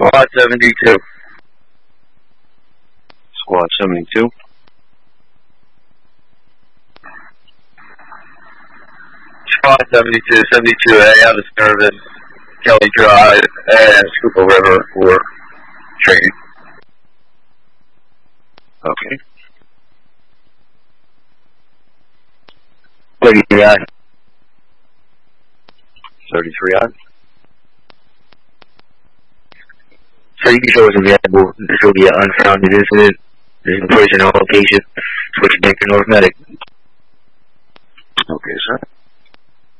Squad 72. Squad 72. Squad 72, 72A out of service, Kelly Drive, and Schuylkill River for training. Okay. 33 on. 33 on. So you can show us example. This will be an unfounded incident. There's no person on location. Switch back to North Medic. Okay, sir.